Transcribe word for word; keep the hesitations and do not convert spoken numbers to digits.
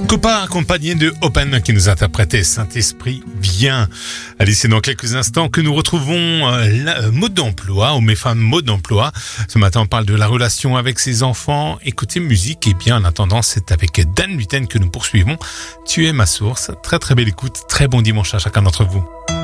Copa accompagné de Open qui nous interprétait Saint-Esprit vient. Allez, c'est dans quelques instants que nous retrouvons euh, la, euh, mode d'emploi ou mes femmes mode d'emploi. Ce matin, on parle de la relation avec ses enfants. Écoutez musique et bien en attendant, c'est avec Dan Luten que nous poursuivons. Tu es ma source. Très très belle écoute. Très bon dimanche à chacun d'entre vous.